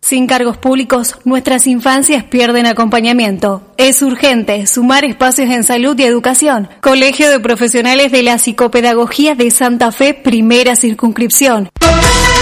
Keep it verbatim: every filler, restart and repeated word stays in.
Sin cargos públicos, nuestras infancias pierden acompañamiento. Es urgente sumar espacios en salud y educación. Colegio de Profesionales de la Psicopedagogía de Santa Fe, primera circunscripción.